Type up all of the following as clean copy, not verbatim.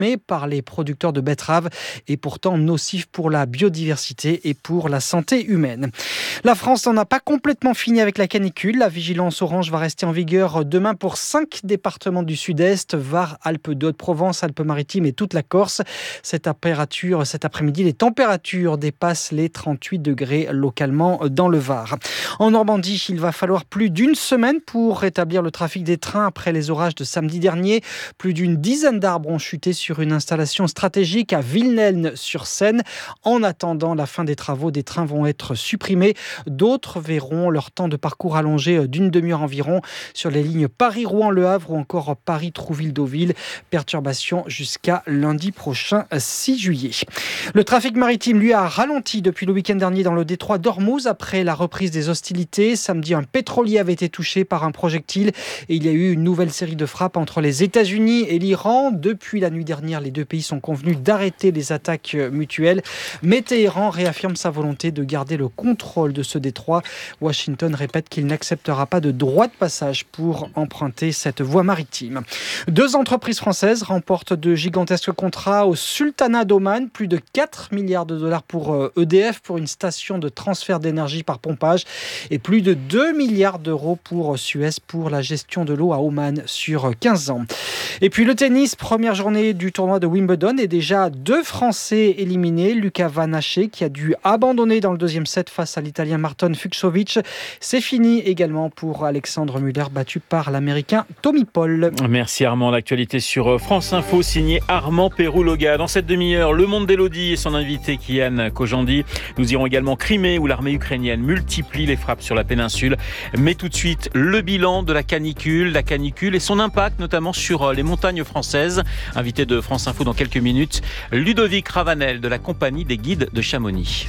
fantasmé par les producteurs de betteraves et pourtant nocif pour la biodiversité et pour la santé humaine. La France n'en a pas complètement fini avec la canicule. La vigilance orange va rester en vigueur demain pour 5 départements du sud-est, Var, Alpes de Haute-Provence, Alpes-Maritimes et toute la Corse. Cet après-midi, les températures dépassent les 38 degrés localement dans le Var. En Normandie, il va falloir plus d'une semaine pour rétablir le trafic des trains après les orages de samedi dernier. Plus d'une dizaine d'arbres ont chuté sur une installation stratégique à Villeneuve-sur-Seine. En attendant la fin des travaux, des trains vont être supprimés. D'autres verront leur temps de parcours allongé d'une demi-heure environ sur les lignes Paris-Rouen-Le Havre ou encore Paris-Trouville-Deauville. Perturbation jusqu'à lundi prochain, 6 juillet. Le trafic maritime, lui, a ralenti depuis le week-end dernier dans le détroit d'Ormuz après la reprise des hostilités. Samedi, un pétrolier avait été touché par un projectile et il y a eu une nouvelle série de frappes entre les États-Unis et l'Iran. Depuis la nuit dernière, les deux pays sont convenus d'arrêter les attaques mutuelles. Mais Téhéran réaffirme sa volonté de garder le contrôle de ce détroit. Washington répète qu'il n'acceptera pas de droit de passage pour emprunter cette voie maritime. 2 entreprises françaises remportent de gigantesques contrats au Sultanat d'Oman. Plus de 4 milliards de dollars pour EDF, pour une station de transfert d'énergie par pompage. Et plus de 2 milliards d'euros pour Suez, pour la gestion de l'eau à Oman sur 15 ans. Et puis le tennis, première journée du tournoi de Wimbledon et déjà 2 Français éliminés. Luca Van Haché qui a dû abandonner dans le deuxième set face à l'Italien Marton Fucsovics. C'est fini également pour Alexandre Muller, battu par l'Américain Tommy Paul. Merci Armand. L'actualité sur France Info, signé Armand Péroux-Loga. Dans cette demi-heure, le monde d'Élodie et son invité Kian Kojandi. Nous irons également Crimée où l'armée ukrainienne multiplie les frappes sur la péninsule. Mais tout de suite, le bilan de la canicule et son impact notamment sur les montagnes françaises. Invité de France Info dans quelques minutes, Ludovic Ravanel de la compagnie des guides de Chamonix.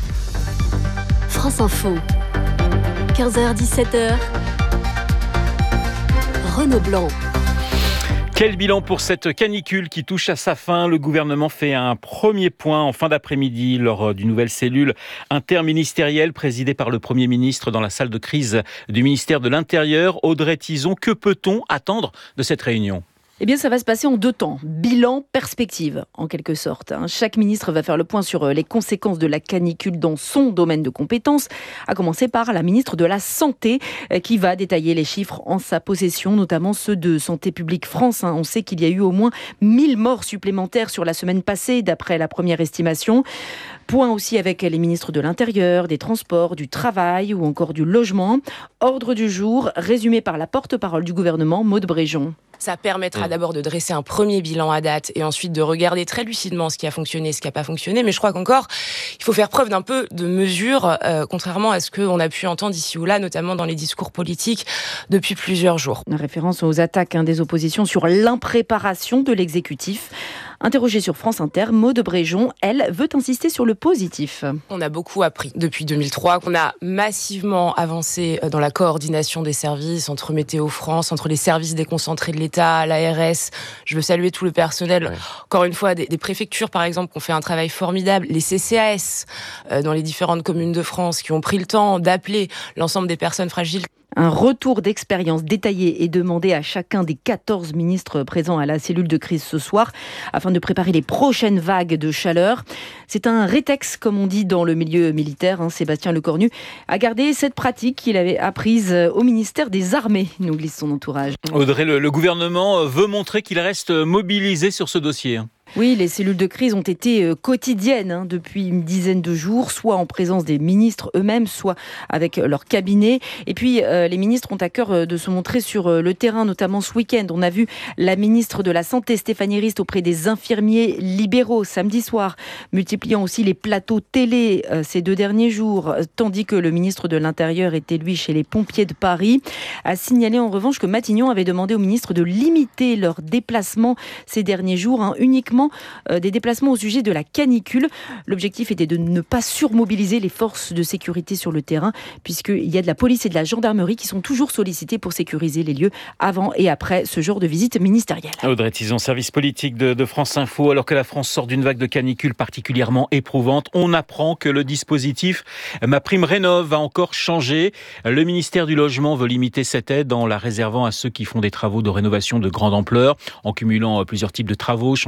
France Info, 15h-17h, Renaud Blanc. Quel bilan pour cette canicule qui touche à sa fin? Le gouvernement fait un premier point en fin d'après-midi lors d'une nouvelle cellule interministérielle présidée par le Premier ministre dans la salle de crise du ministère de l'Intérieur. Audrey Tizon, que peut-on attendre de cette réunion? Eh bien, ça va se passer en 2 temps. Bilan, perspective, en quelque sorte. Chaque ministre va faire le point sur les conséquences de la canicule dans son domaine de compétences, à commencer par la ministre de la Santé, qui va détailler les chiffres en sa possession, notamment ceux de Santé publique France. On sait qu'il y a eu au moins 1000 morts supplémentaires sur la semaine passée, d'après la première estimation. Point aussi avec les ministres de l'Intérieur, des Transports, du Travail ou encore du Logement. Ordre du jour, résumé par la porte-parole du gouvernement, Maude Bréjon. Ça permettra d'abord de dresser un premier bilan à date et ensuite de regarder très lucidement ce qui a fonctionné, ce qui n'a pas fonctionné. Mais je crois qu'encore, il faut faire preuve d'un peu de mesure, contrairement à ce qu'on a pu entendre ici ou là, notamment dans les discours politiques depuis plusieurs jours. Une référence aux attaques des oppositions sur l'impréparation de l'exécutif. Interrogée sur France Inter, Maude Bréjon, elle, veut insister sur le positif. On a beaucoup appris depuis 2003, qu'on a massivement avancé dans la coordination des services entre Météo France, entre les services déconcentrés de l'État, l'ARS. Je veux saluer tout le personnel, encore une fois, des préfectures par exemple, qui ont fait un travail formidable, les CCAS dans les différentes communes de France, qui ont pris le temps d'appeler l'ensemble des personnes fragiles. Un retour d'expérience détaillé est demandé à chacun des 14 ministres présents à la cellule de crise ce soir afin de préparer les prochaines vagues de chaleur. C'est un rétex, comme on dit dans le milieu militaire. Sébastien Lecornu a gardé cette pratique qu'il avait apprise au ministère des Armées, nous glisse son entourage. Audrey, le gouvernement veut montrer qu'il reste mobilisé sur ce dossier. Oui, les cellules de crise ont été quotidiennes depuis une dizaine de jours, soit en présence des ministres eux-mêmes, soit avec leur cabinet. Et puis, les ministres ont à cœur de se montrer sur le terrain, notamment ce week-end. On a vu la ministre de la Santé, Stéphanie Rist, auprès des infirmiers libéraux samedi soir, multipliant aussi les plateaux télé ces 2 derniers jours, tandis que le ministre de l'Intérieur était, lui, chez les pompiers de Paris. A signalé en revanche que Matignon avait demandé aux ministres de limiter leurs déplacements ces derniers jours, uniquement des déplacements au sujet de la canicule. L'objectif était de ne pas surmobiliser les forces de sécurité sur le terrain, puisqu'il y a de la police et de la gendarmerie qui sont toujours sollicités pour sécuriser les lieux avant et après ce genre de visite ministérielle. Audrey Tizon, service politique de France Info. Alors que la France sort d'une vague de canicule particulièrement éprouvante, on apprend que le dispositif MaPrimeRénov' va encore changer. Le ministère du Logement veut limiter cette aide en la réservant à ceux qui font des travaux de rénovation de grande ampleur, en cumulant plusieurs types de travaux, changement de fenêtres,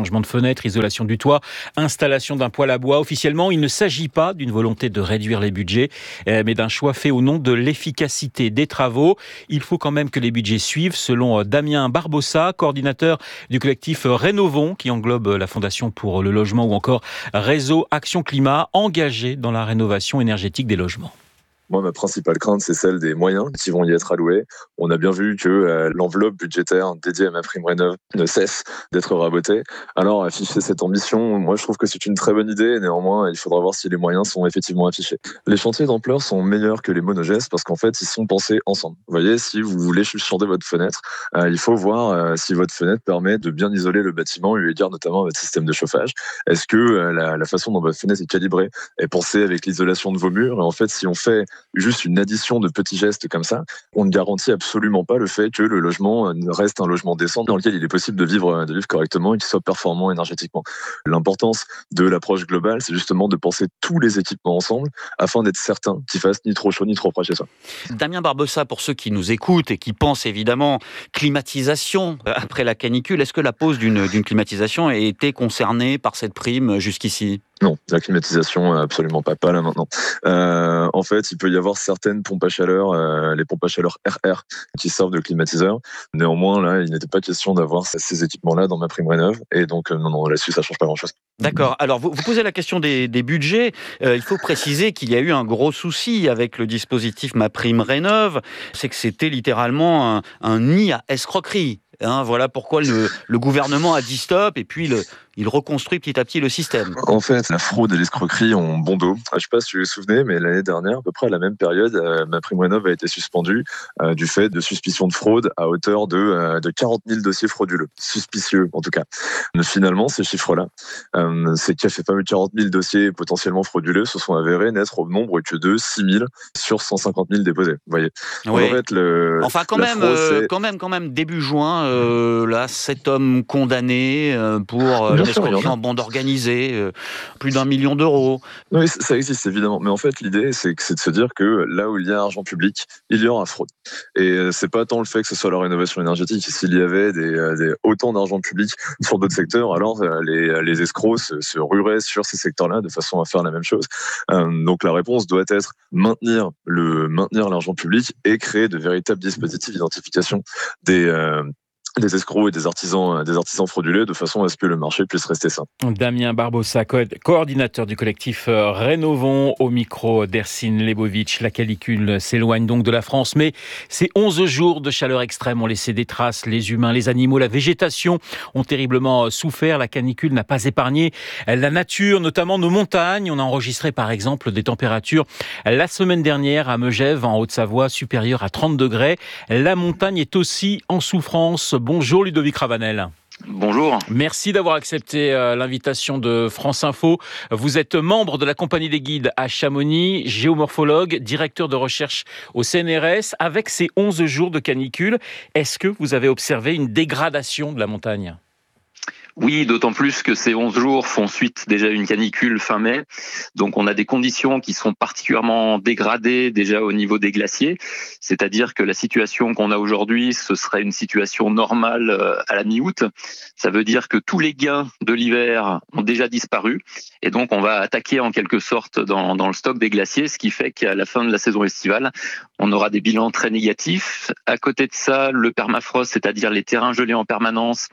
fenêtres, isolation du toit, installation d'un poêle à bois. Officiellement, il ne s'agit pas d'une volonté de réduire les budgets, mais d'un choix fait au nom de l'efficacité des travaux. Il faut quand même que les budgets suivent, selon Damien Barbossa, coordinateur du collectif Rénovons, qui englobe la Fondation pour le logement ou encore Réseau Action Climat, engagé dans la rénovation énergétique des logements. Moi, ma principale crainte, c'est celle des moyens qui vont y être alloués. On a bien vu que l'enveloppe budgétaire dédiée à MaPrimeRénov' ne cesse d'être rabotée. Alors, afficher cette ambition, moi, je trouve que c'est une très bonne idée. Néanmoins, il faudra voir si les moyens sont effectivement affichés. Les chantiers d'ampleur sont meilleurs que les monogestes parce qu'en fait, ils sont pensés ensemble. Vous voyez, si vous voulez changer votre fenêtre, il faut voir si votre fenêtre permet de bien isoler le bâtiment, eu égard notamment à votre système de chauffage. Est-ce que la façon dont votre fenêtre est calibrée est pensée avec l'isolation de vos murs? Et en fait, si on fait juste une addition de petits gestes comme ça, on ne garantit absolument pas le fait que le logement reste un logement décent dans lequel il est possible de vivre correctement et qu'il soit performant énergétiquement. L'importance de l'approche globale, c'est justement de penser tous les équipements ensemble afin d'être certain qu'ils fassent ni trop chaud ni trop froid chez soi. Damien Barbossa, pour ceux qui nous écoutent et qui pensent évidemment climatisation après la canicule, est-ce que la pose d'une climatisation a été concernée par cette prime jusqu'ici ? Non, la climatisation, absolument pas là maintenant. En fait, il peut y avoir certaines pompes à chaleur, les pompes à chaleur RR, qui servent de climatiseur. Néanmoins, là, il n'était pas question d'avoir ces équipements-là dans MaPrimeRénov'. Et donc, non, là-dessus, ça change pas grand-chose. D'accord. Alors, vous posez la question des budgets. Il faut préciser qu'il y a eu un gros souci avec le dispositif MaPrimeRénov'. C'est que c'était littéralement un nid à escroquerie. Voilà pourquoi le gouvernement a dit stop et puis il reconstruit petit à petit le système. En fait, la fraude et l'escroquerie ont bon dos. Je ne sais pas si vous vous souvenez, mais l'année dernière, à peu près à la même période, MaPrimeRénov' a été suspendu du fait de suspicion de fraude à hauteur de 40 000 dossiers frauduleux. Suspicieux, en tout cas. Mais finalement, ces chiffres-là, ces fameux 40 000 dossiers potentiellement frauduleux se sont avérés n'être au nombre que de 6 000 sur 150 000 déposés. Vous voyez. Oui. En fait, quand même, début juin, là, 7 hommes condamnés pour l'escroquerie en bande organisée, plus d'1 million d'euros. Oui, ça existe évidemment. Mais en fait, l'idée, c'est de se dire que là où il y a argent public, il y aura fraude. Et c'est pas tant le fait que ce soit la rénovation énergétique. S'il y avait autant d'argent public sur d'autres secteurs, alors les escrocs se rueraient sur ces secteurs-là de façon à faire la même chose. Donc la réponse doit être maintenir l'argent public et créer de véritables dispositifs d'identification des escrocs et des artisans frauduleux de façon à ce que le marché puisse rester sain. Damien Barbossa, coordinateur du collectif Rénovons, au micro d'Ercine Lebovitch. La canicule s'éloigne donc de la France, mais ces 11 jours de chaleur extrême ont laissé des traces. Les humains, les animaux, la végétation ont terriblement souffert. La canicule n'a pas épargné la nature, notamment nos montagnes. On a enregistré par exemple des températures la semaine dernière à Megève, en Haute-Savoie, supérieures à 30 degrés. La montagne est aussi en souffrance. Bonjour Ludovic Ravanel. Bonjour. Merci d'avoir accepté l'invitation de France Info. Vous êtes membre de la Compagnie des Guides à Chamonix, géomorphologue, directeur de recherche au CNRS. Avec ces 11 jours de canicule, est-ce que vous avez observé une dégradation de la montagne ? Oui, d'autant plus que ces 11 jours font suite déjà à une canicule fin mai. Donc on a des conditions qui sont particulièrement dégradées déjà au niveau des glaciers. C'est-à-dire que la situation qu'on a aujourd'hui, ce serait une situation normale à la mi-août. Ça veut dire que tous les gains de l'hiver ont déjà disparu. Et donc on va attaquer en quelque sorte dans le stock des glaciers, ce qui fait qu'à la fin de la saison estivale, on aura des bilans très négatifs. À côté de ça, le permafrost, c'est-à-dire les terrains gelés en permanence,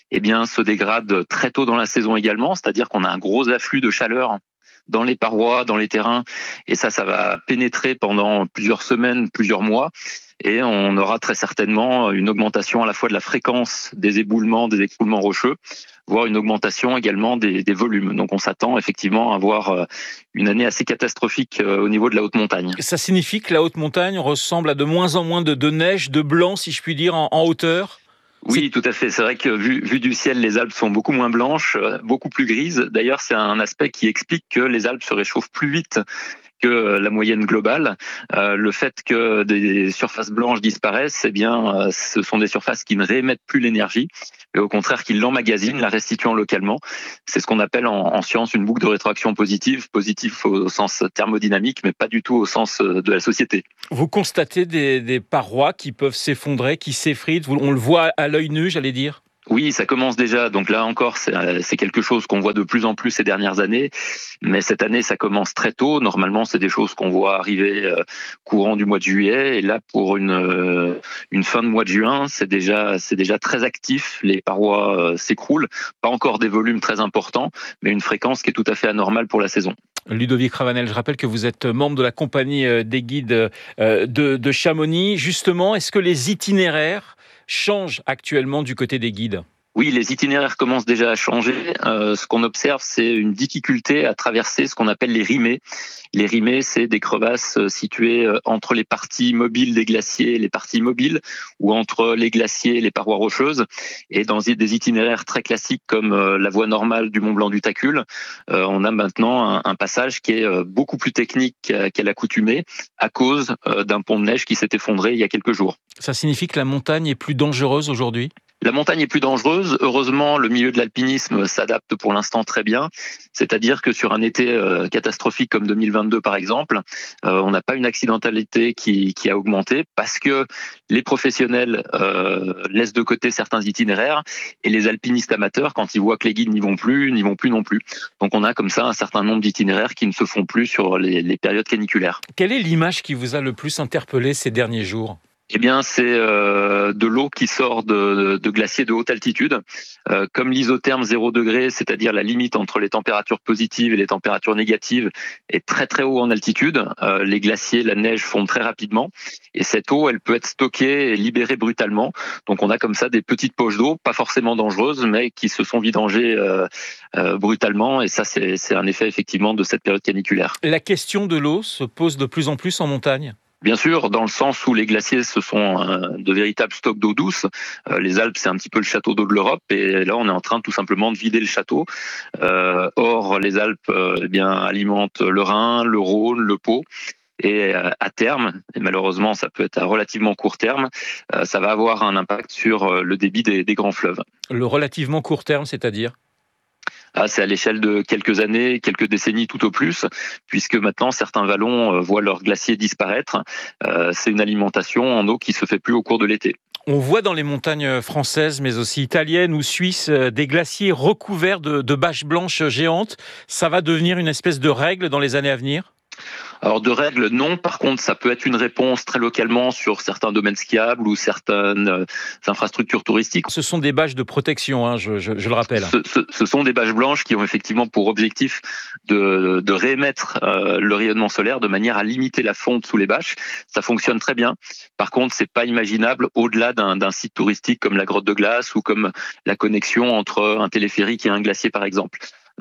se dégrade très tôt dans la saison également, c'est-à-dire qu'on a un gros afflux de chaleur dans les parois, dans les terrains, et ça va pénétrer pendant plusieurs semaines, plusieurs mois, et on aura très certainement une augmentation à la fois de la fréquence des éboulements, des écroulements rocheux, voire une augmentation également des volumes. Donc on s'attend effectivement à avoir une année assez catastrophique au niveau de la haute montagne. Ça signifie que la haute montagne ressemble à de moins en moins de neige, de blanc, si je puis dire, en hauteur ? Oui, tout à fait. C'est vrai que vu du ciel, les Alpes sont beaucoup moins blanches, beaucoup plus grises. D'ailleurs, c'est un aspect qui explique que les Alpes se réchauffent plus vite que la moyenne globale. Le fait que des surfaces blanches disparaissent, ce sont des surfaces qui ne réémettent plus l'énergie, mais au contraire qui l'emmagasinent, la restituant localement. C'est ce qu'on appelle en science une boucle de rétroaction positive au sens thermodynamique, mais pas du tout au sens de la société. Vous constatez des parois qui peuvent s'effondrer, qui s'effritent, on le voit à l'œil nu, j'allais dire ? Oui, ça commence déjà. Donc là encore, c'est quelque chose qu'on voit de plus en plus ces dernières années. Mais cette année, ça commence très tôt. Normalement, c'est des choses qu'on voit arriver courant du mois de juillet. Et là, pour une fin de mois de juin, c'est déjà très actif. Les parois s'écroulent. Pas encore des volumes très importants, mais une fréquence qui est tout à fait anormale pour la saison. Ludovic Ravanel, je rappelle que vous êtes membre de la compagnie des guides de Chamonix. Justement, est-ce que les itinéraires changent actuellement du côté des guides ? Oui, les itinéraires commencent déjà à changer. Ce qu'on observe, c'est une difficulté à traverser ce qu'on appelle les rimés. Les rimés, c'est des crevasses situées entre les parties mobiles des glaciers et les parties immobiles, ou entre les glaciers et les parois rocheuses. Et dans des itinéraires très classiques comme la voie normale du Mont Blanc du Tacul, on a maintenant un passage qui est beaucoup plus technique qu'à l'accoutumée à cause d'un pont de neige qui s'est effondré il y a quelques jours. Ça signifie que la montagne est plus dangereuse aujourd'hui ? La montagne est plus dangereuse. Heureusement, le milieu de l'alpinisme s'adapte pour l'instant très bien. C'est-à-dire que sur un été catastrophique comme 2022 par exemple, on n'a pas une accidentalité qui a augmenté parce que les professionnels laissent de côté certains itinéraires et les alpinistes amateurs, quand ils voient que les guides n'y vont plus non plus. Donc on a comme ça un certain nombre d'itinéraires qui ne se font plus sur les périodes caniculaires. Quelle est l'image qui vous a le plus interpellé ces derniers jours ? Eh bien, c'est de l'eau qui sort de glaciers de haute altitude. Comme l'isotherme 0 degré, c'est-à-dire la limite entre les températures positives et les températures négatives, est très très haut en altitude. Les glaciers, la neige fondent très rapidement. Et cette eau, elle peut être stockée et libérée brutalement. Donc on a comme ça des petites poches d'eau, pas forcément dangereuses, mais qui se sont vidangées brutalement. Et ça, c'est un effet effectivement de cette période caniculaire. La question de l'eau se pose de plus en plus en montagne ? Bien sûr, dans le sens où les glaciers, ce sont de véritables stocks d'eau douce. Les Alpes, c'est un petit peu le château d'eau de l'Europe. Et là, on est en train tout simplement de vider le château. Or, les Alpes alimentent le Rhin, le Rhône, le Pô. Et à terme, et malheureusement ça peut être à relativement court terme, ça va avoir un impact sur le débit des grands fleuves. Le relativement court terme, c'est-à-dire ? C'est à l'échelle de quelques années, quelques décennies tout au plus, puisque maintenant certains vallons voient leurs glaciers disparaître. C'est une alimentation en eau qui se fait plus au cours de l'été. On voit dans les montagnes françaises, mais aussi italiennes ou suisses, des glaciers recouverts de bâches blanches géantes. Ça va devenir une espèce de règle dans les années à venir ? Alors de règles, non. Par contre, ça peut être une réponse très localement sur certains domaines skiables ou certaines infrastructures touristiques. Ce sont des bâches de protection, je le rappelle. Ce sont des bâches blanches qui ont effectivement pour objectif de réémettre le rayonnement solaire de manière à limiter la fonte sous les bâches. Ça fonctionne très bien. Par contre, c'est pas imaginable au-delà d'un site touristique comme la Grotte de Glace ou comme la connexion entre un téléphérique et un glacier, par exemple.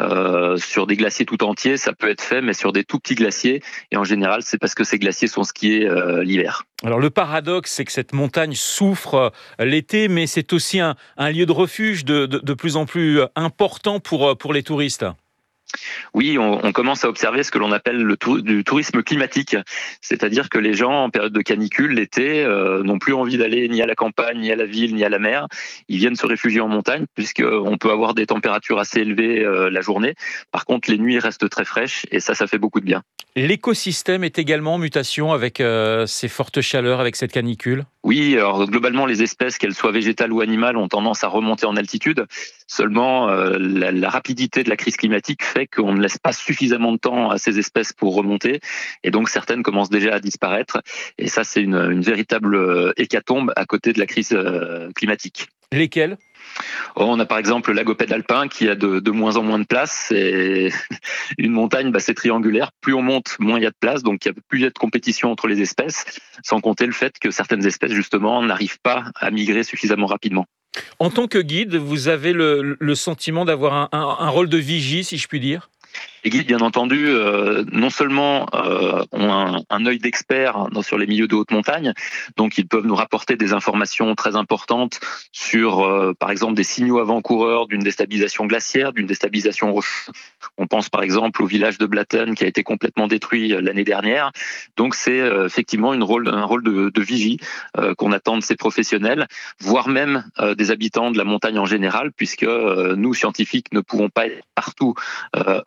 Sur des glaciers tout entiers, ça peut être fait, mais sur des tout petits glaciers, et en général, c'est parce que ces glaciers sont skiés l'hiver. Alors le paradoxe, c'est que cette montagne souffre l'été, mais c'est aussi un lieu de refuge de plus en plus important pour les touristes. Oui, on commence à observer ce que l'on appelle du tourisme climatique, c'est-à-dire que les gens en période de canicule, l'été, n'ont plus envie d'aller ni à la campagne, ni à la ville, ni à la mer. Ils viennent se réfugier en montagne puisqu'on peut avoir des températures assez élevées la journée. Par contre, les nuits restent très fraîches et ça fait beaucoup de bien. L'écosystème est également en mutation avec ces fortes chaleurs, avec cette canicule ? Oui, alors globalement, les espèces, qu'elles soient végétales ou animales, ont tendance à remonter en altitude. Seulement, la rapidité de la crise climatique fait qu'on ne laisse pas suffisamment de temps à ces espèces pour remonter. Et donc, certaines commencent déjà à disparaître. Et ça, c'est une véritable hécatombe à côté de la crise climatique. Lesquelles ? On a par exemple l'agopède alpin qui a de moins en moins de place. Et une montagne, c'est triangulaire. Plus on monte, moins il y a de place. Donc, il n'y a plus de compétition entre les espèces, sans compter le fait que certaines espèces, justement, n'arrivent pas à migrer suffisamment rapidement. En tant que guide, vous avez le sentiment d'avoir un rôle de vigie, si je puis dire ? Les guides, bien entendu, non seulement ont un œil d'expert sur les milieux de haute montagne, donc ils peuvent nous rapporter des informations très importantes sur, par exemple, des signaux avant-coureurs d'une déstabilisation glaciaire, d'une déstabilisation rocheuse. On pense par exemple au village de Blatten qui a été complètement détruit l'année dernière. Donc c'est effectivement un rôle de vigie qu'on attend de ces professionnels, voire même des habitants de la montagne en général, puisque nous, scientifiques, ne pouvons pas être partout en même temps.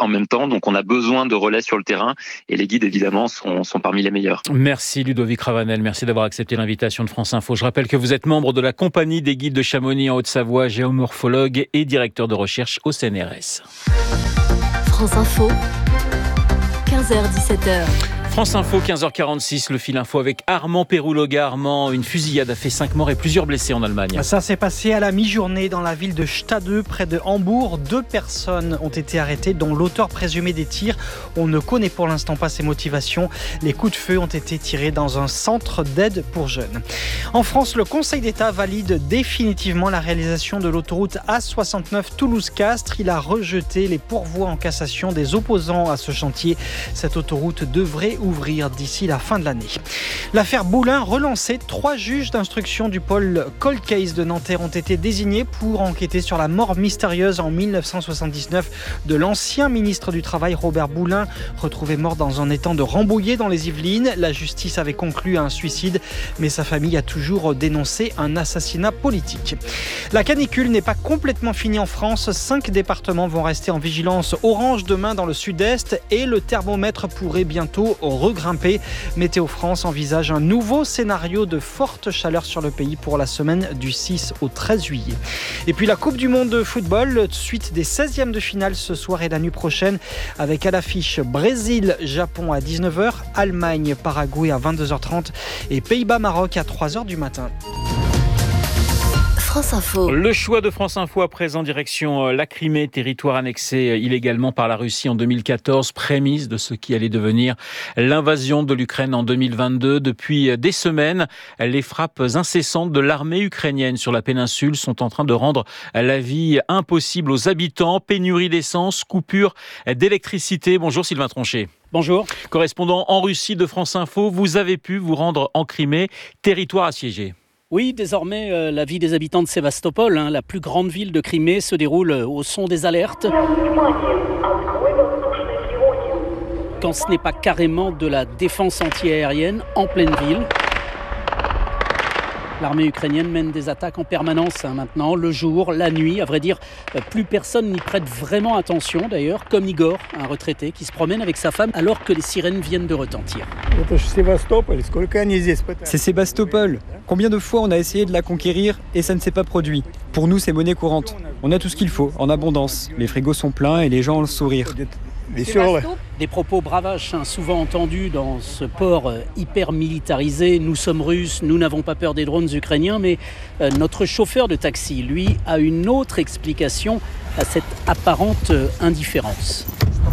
insuffisant. Donc on a besoin de relais sur le terrain et les guides évidemment sont parmi les meilleurs. Merci Ludovic Ravanel, merci d'avoir accepté l'invitation de France Info. Je rappelle que vous êtes membre de la compagnie des guides de Chamonix en Haute-Savoie, géomorphologue et directeur de recherche au CNRS. France Info, 15h-17h. France Info, 15h46, le fil info avec Armand Perrouloga. Armand, une fusillade a fait 5 morts et plusieurs blessés en Allemagne. Ça s'est passé à la mi-journée dans la ville de Stade, près de Hambourg. 2 personnes ont été arrêtées, dont l'auteur présumé des tirs. On ne connaît pour l'instant pas ses motivations. Les coups de feu ont été tirés dans un centre d'aide pour jeunes. En France, le Conseil d'État valide définitivement la réalisation de l'autoroute A69 Toulouse-Castres. Il a rejeté les pourvois en cassation des opposants à ce chantier. Cette autoroute devrait ouvrir d'ici la fin de l'année. L'affaire Boulin relancée, 3 juges d'instruction du pôle Cold Case de Nanterre ont été désignés pour enquêter sur la mort mystérieuse en 1979 de l'ancien ministre du Travail Robert Boulin, retrouvé mort dans un étang de Rambouillet dans les Yvelines. La justice avait conclu à un suicide, mais sa famille a toujours dénoncé un assassinat politique. La canicule n'est pas complètement finie en France. 5 départements vont rester en vigilance orange demain dans le sud-est et le thermomètre pourrait bientôt regrimper. Météo France envisage un nouveau scénario de forte chaleur sur le pays pour la semaine du 6 au 13 juillet. Et puis la Coupe du Monde de football, suite des 16e de finale ce soir et la nuit prochaine, avec à l'affiche Brésil-Japon à 19h, Allemagne-Paraguay à 22h30 et Pays-Bas-Maroc à 3h du matin. France Info. Le choix de France Info à présent direction la Crimée, territoire annexé illégalement par la Russie en 2014, prémisse de ce qui allait devenir l'invasion de l'Ukraine en 2022. Depuis des semaines, les frappes incessantes de l'armée ukrainienne sur la péninsule sont en train de rendre la vie impossible aux habitants. Pénurie d'essence, coupure d'électricité. Bonjour Sylvain Tronchet. Bonjour. Correspondant en Russie de France Info, vous avez pu vous rendre en Crimée, territoire assiégé. Oui, désormais, la vie des habitants de Sébastopol, la plus grande ville de Crimée, se déroule au son des alertes. Quand ce n'est pas carrément de la défense antiaérienne en pleine ville. L'armée ukrainienne mène des attaques en permanence maintenant, le jour, la nuit. À vrai dire, plus personne n'y prête vraiment attention d'ailleurs, comme Igor, un retraité qui se promène avec sa femme alors que les sirènes viennent de retentir. C'est Sébastopol. Combien de fois on a essayé de la conquérir et ça ne s'est pas produit. Pour nous, c'est monnaie courante. On a tout ce qu'il faut, en abondance. Les frigos sont pleins et les gens ont le sourire. Des propos bravaches, souvent entendus dans ce port hyper militarisé. Nous sommes Russes, nous n'avons pas peur des drones ukrainiens, mais notre chauffeur de taxi, lui, a une autre explication à cette apparente indifférence.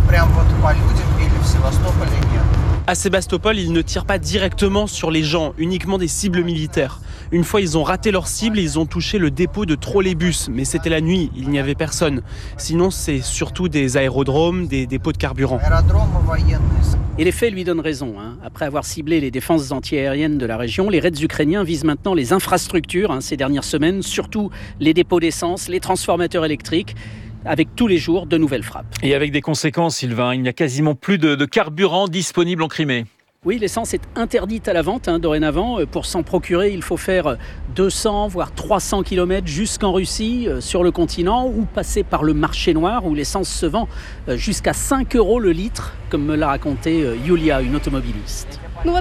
À Sébastopol, ils ne tirent pas directement sur les gens, uniquement des cibles militaires. Une fois, ils ont raté leur cible et ils ont touché le dépôt de trolleybus. Mais c'était la nuit, il n'y avait personne. Sinon, c'est surtout des aérodromes, des dépôts de carburant. Et les faits lui donnent raison. Après avoir ciblé les défenses antiaériennes de la région, les raids ukrainiens visent maintenant les infrastructures ces dernières semaines, surtout les dépôts d'essence, les transformateurs électriques, avec tous les jours de nouvelles frappes. Et avec des conséquences, Sylvain, il n'y a quasiment plus de carburant disponible en Crimée. Oui, l'essence est interdite à la vente dorénavant. Pour s'en procurer, il faut faire 200 voire 300 km jusqu'en Russie, sur le continent, ou passer par le marché noir où l'essence se vend jusqu'à 5 € le litre, comme me l'a raconté Yulia, une automobiliste.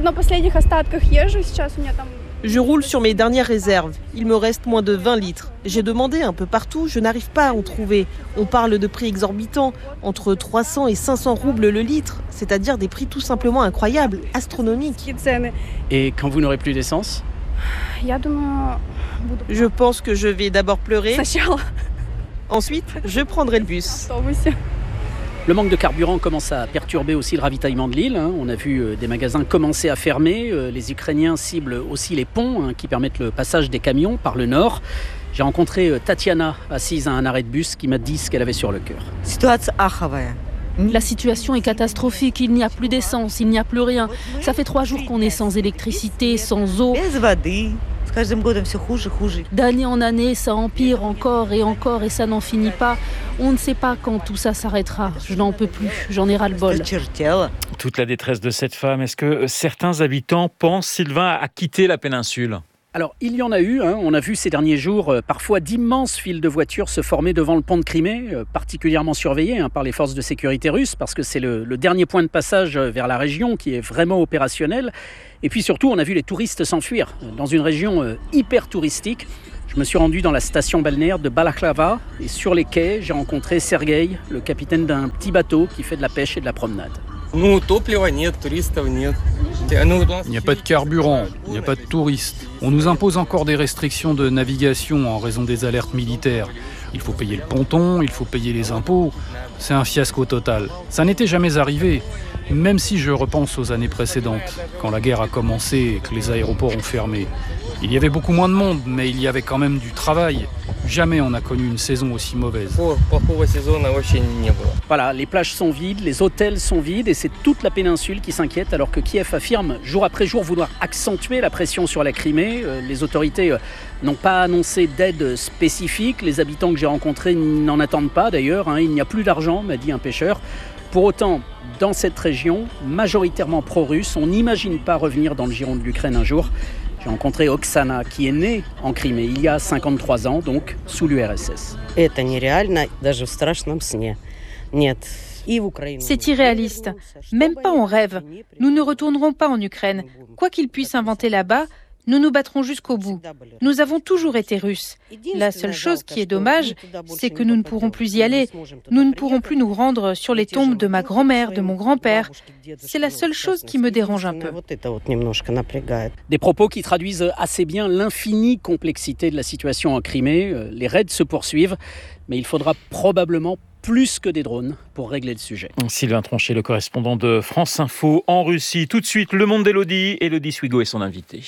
Je roule sur mes dernières réserves. Il me reste moins de 20 litres. J'ai demandé un peu partout, je n'arrive pas à en trouver. On parle de prix exorbitants, entre 300 et 500 roubles le litre, c'est-à-dire des prix tout simplement incroyables, astronomiques. Et quand vous n'aurez plus d'essence ? Je pense que je vais d'abord pleurer. Ensuite, je prendrai le bus. Le manque de carburant commence à perturber aussi le ravitaillement de l'île. On a vu des magasins commencer à fermer. Les Ukrainiens ciblent aussi les ponts qui permettent le passage des camions par le nord. J'ai rencontré Tatiana, assise à un arrêt de bus, qui m'a dit ce qu'elle avait sur le cœur. La situation est catastrophique, il n'y a plus d'essence, il n'y a plus rien. Ça fait 3 jours qu'on est sans électricité, sans eau. D'année en année, ça empire encore et ça n'en finit pas. On ne sait pas quand tout ça s'arrêtera. Je n'en peux plus, j'en ai ras-le-bol. Toute la détresse de cette femme, est-ce que certains habitants pensent, Sylvain, à quitter la péninsule ? Alors, il y en a eu. On a vu ces derniers jours parfois d'immenses files de voitures se former devant le pont de Crimée, particulièrement surveillés par les forces de sécurité russes, parce que c'est le dernier point de passage vers la région qui est vraiment opérationnel. Et puis surtout, on a vu les touristes s'enfuir dans une région hyper touristique. Je me suis rendu dans la station balnéaire de Balaklava et sur les quais, j'ai rencontré Sergueï, le capitaine d'un petit bateau qui fait de la pêche et de la promenade. Il n'y a pas de carburant, il n'y a pas de touristes. On nous impose encore des restrictions de navigation en raison des alertes militaires. Il faut payer le ponton, il faut payer les impôts. C'est un fiasco total. Ça n'était jamais arrivé, même si je repense aux années précédentes, quand la guerre a commencé et que les aéroports ont fermé. Il y avait beaucoup moins de monde, mais il y avait quand même du travail. Jamais on n'a connu une saison aussi mauvaise. Voilà, les plages sont vides, les hôtels sont vides et c'est toute la péninsule qui s'inquiète alors que Kiev affirme jour après jour vouloir accentuer la pression sur la Crimée. Les autorités n'ont pas annoncé d'aide spécifique. Les habitants que j'ai rencontrés n'en attendent pas d'ailleurs. Il n'y a plus d'argent, m'a dit un pêcheur. Pour autant, dans cette région, majoritairement pro-russe, on n'imagine pas revenir dans le giron de l'Ukraine un jour. J'ai rencontré Oksana, qui est née en Crimée il y a 53 ans, donc sous l'URSS. C'est irréaliste. Même pas en rêve. Nous ne retournerons pas en Ukraine. Quoi qu'ils puissent inventer là-bas, nous nous battrons jusqu'au bout. Nous avons toujours été Russes. La seule chose qui est dommage, c'est que nous ne pourrons plus y aller. Nous ne pourrons plus nous rendre sur les tombes de ma grand-mère, de mon grand-père. C'est la seule chose qui me dérange un peu. Des propos qui traduisent assez bien l'infinie complexité de la situation en Crimée. Les raids se poursuivent, mais il faudra probablement plus que des drones pour régler le sujet. Sylvain Tronchet, le correspondant de France Info en Russie. Tout de suite, Le Monde d'Élodie. Élodie Swigo est son invitée.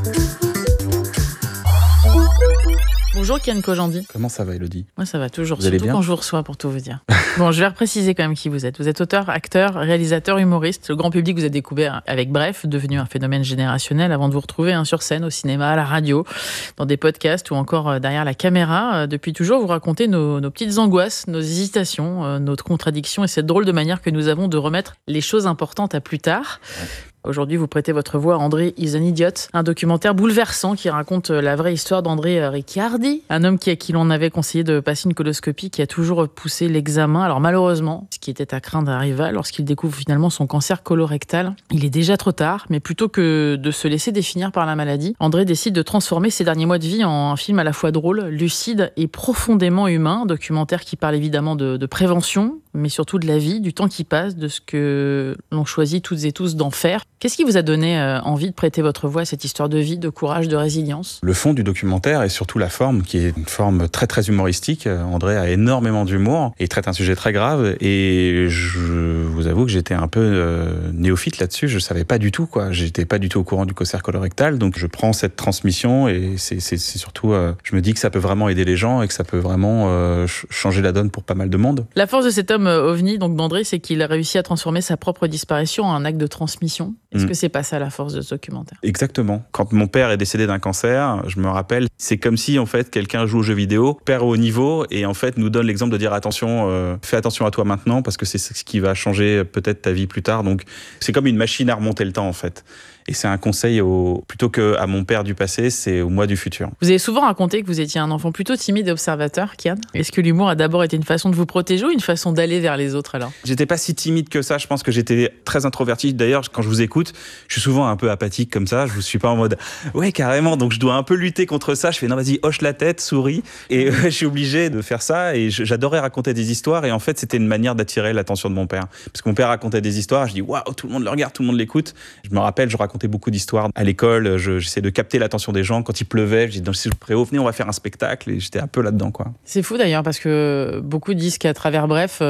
Bonjour Kian Kojandi. Comment ça va Élodie ? Moi ça va toujours, vous allez surtout bien quand je vous reçois pour tout vous dire. Bon, je vais repréciser quand même qui vous êtes. Vous êtes auteur, acteur, réalisateur, humoriste. Le grand public vous a découvert avec Bref, devenu un phénomène générationnel avant de vous retrouver sur scène, au cinéma, à la radio, dans des podcasts ou encore derrière la caméra. Depuis toujours, vous racontez nos petites angoisses, nos hésitations, nos contradictions et cette drôle de manière que nous avons de remettre les choses importantes à plus tard. Aujourd'hui, vous prêtez votre voix à André is an Idiot, un documentaire bouleversant qui raconte la vraie histoire d'André Ricciardi, un homme à qui l'on avait conseillé de passer une coloscopie, qui a toujours poussé l'examen. Alors malheureusement, ce qui était à craindre arriva lorsqu'il découvre finalement son cancer colorectal. Il est déjà trop tard, mais plutôt que de se laisser définir par la maladie, André décide de transformer ses derniers mois de vie en un film à la fois drôle, lucide et profondément humain, un documentaire qui parle évidemment de prévention, mais surtout de la vie, du temps qui passe, de ce que l'on choisit toutes et tous d'en faire. Qu'est-ce qui vous a donné envie de prêter votre voix à cette histoire de vie, de courage, de résilience ? Le fond du documentaire et surtout la forme, qui est une forme très très humoristique. André a énormément d'humour et traite un sujet très grave. Et je vous avoue que j'étais un peu néophyte là-dessus. Je savais pas du tout, quoi. J'étais pas du tout au courant du cancer colorectal. Donc je prends cette transmission et c'est surtout, je me dis que ça peut vraiment aider les gens et que ça peut vraiment changer la donne pour pas mal de monde. La force de cet homme ovni, donc d'André, c'est qu'il a réussi à transformer sa propre disparition en un acte de transmission. Est-ce que c'est pas ça la force de ce documentaire ? Exactement. Quand mon père est décédé d'un cancer, je me rappelle, c'est comme si en fait quelqu'un joue aux jeux vidéo, perd au haut niveau et en fait nous donne l'exemple de dire attention, fais attention à toi maintenant parce que c'est ce qui va changer peut-être ta vie plus tard. Donc c'est comme une machine à remonter le temps en fait. Et c'est un conseil plutôt qu'à mon père du passé, c'est au moi du futur. Vous avez souvent raconté que vous étiez un enfant plutôt timide et observateur, Kian. Est-ce que l'humour a d'abord été une façon de vous protéger ou une façon d'aller vers les autres alors ? J'étais pas si timide que ça, je pense que j'étais très introverti. D'ailleurs, quand je vous écoute, je suis souvent un peu apathique comme ça, je ne suis pas en mode « ouais, carrément », donc je dois un peu lutter contre ça. Je fais « non, vas-y, hoche la tête, souris ». Et je suis obligé de faire ça et j'adorais raconter des histoires et en fait, c'était une manière d'attirer l'attention de mon père. Parce que mon père racontait des histoires, je dis « waouh, tout le monde le regarde, tout le monde l'écoute ». Je me rappelle, je racontais beaucoup d'histoires à l'école, j'essaie de capter l'attention des gens. Quand il pleuvait, je dis dans le préau, venez, on va faire un spectacle. Et j'étais un peu là-dedans, quoi. C'est fou d'ailleurs, parce que beaucoup disent qu'à travers Bref,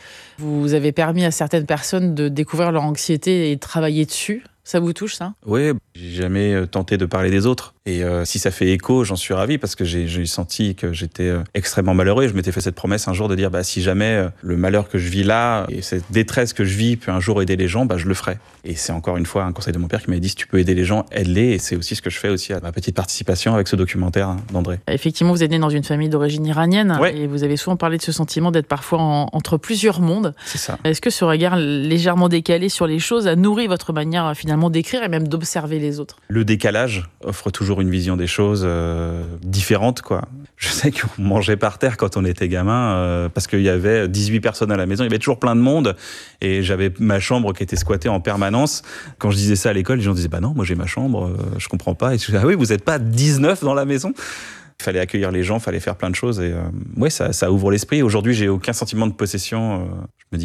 vous avez permis à certaines personnes de découvrir leur anxiété et de travailler dessus. Ça vous touche, ça ? Oui, j'ai jamais tenté de parler des autres. Et si ça fait écho, j'en suis ravi parce que j'ai senti que j'étais extrêmement malheureux. Et je m'étais fait cette promesse un jour de dire si jamais le malheur que je vis là et cette détresse que je vis peut un jour aider les gens, je le ferai. Et c'est encore une fois un conseil de mon père qui m'a dit si tu peux aider les gens, aide-les. Et c'est aussi ce que je fais aussi à ma petite participation avec ce documentaire d'André. Effectivement, vous êtes né dans une famille d'origine iranienne et vous avez souvent parlé de ce sentiment d'être parfois entre plusieurs mondes. C'est ça. Est-ce que ce regard légèrement décalé sur les choses a nourri votre manière finalement finalement d'écrire et même d'observer les autres. Le décalage offre toujours une vision des choses différente, quoi. Je sais qu'on mangeait par terre quand on était gamin parce qu'il y avait 18 personnes à la maison, il y avait toujours plein de monde et j'avais ma chambre qui était squattée en permanence. Quand je disais ça à l'école, les gens disaient « Bah non, moi j'ai ma chambre, je comprends pas ». Et je disais « Ah oui, vous n'êtes pas 19 dans la maison ?» Il fallait accueillir les gens, il fallait faire plein de choses et ouais, ça ouvre l'esprit. Aujourd'hui, j'ai aucun sentiment de possession. Je me dis